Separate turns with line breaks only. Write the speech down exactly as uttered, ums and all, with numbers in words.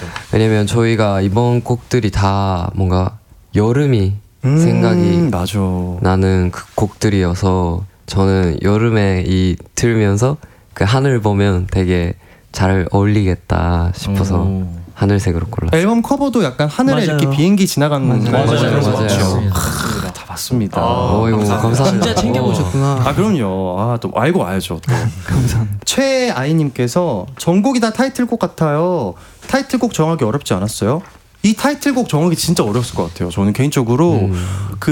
왜냐면 저희가 이번 곡들이 다 뭔가 여름이
음,
생각이
맞아.
나는 그 곡들이어서 저는 여름에 이 들으면서 그 하늘 보면 되게 잘 어울리겠다 싶어서
오.
하늘색으로 골랐어요.
앨범 커버도 약간 하늘에
맞아요.
이렇게 비행기 지나가는
맞아요.
그런
맞아요,
거죠.
맞아요.
하, 다 봤습니다.
어, 이거 감사합니다.
진짜 챙겨보셨구나.
아 그럼요. 아 또 알고 와야죠. 또.
감사합니다.
최아이님께서 전곡이 다 타이틀곡 같아요. 타이틀곡 정하기 어렵지 않았어요? 이 타이틀곡 정하기 진짜 어려웠을 것 같아요. 저는 개인적으로
음.
그